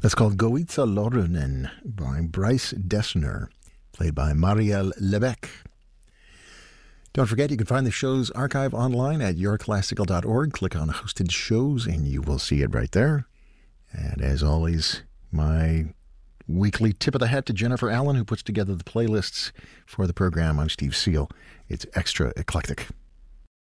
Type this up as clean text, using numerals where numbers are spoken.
That's called Goitza Lorunen by Bryce Dessner, played by Marielle Lebec. Don't forget, you can find the show's archive online at yourclassical.org. Click on Hosted Shows and you will see it right there. And as always, my weekly tip of the hat to Jennifer Allen, who puts together the playlists for the program. I'm Steve Seal. It's extra eclectic.